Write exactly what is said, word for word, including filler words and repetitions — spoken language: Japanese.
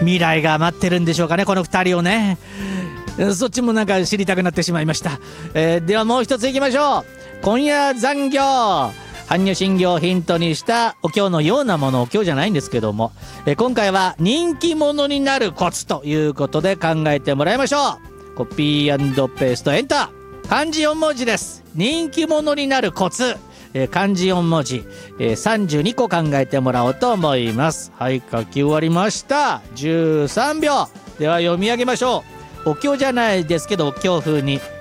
未来が待ってるんでしょうかね、このふたりをね。そっちもなんか知りたくなってしまいました。えー、ではもう一ついきましょう。今夜残業、般若心経をヒントにしたお経のようなもの、お経じゃないんですけども、えー、今回は人気者になるコツということで考えてもらいましょう。コピー&ペーストエンター。漢字よん文字です。人気者になるコツ、えー、漢字よん文字、えー、さんじゅうにこ考えてもらおうと思います。はい、書き終わりました。じゅうさんびょうでは読み上げましょう。お経じゃないですけどお経風に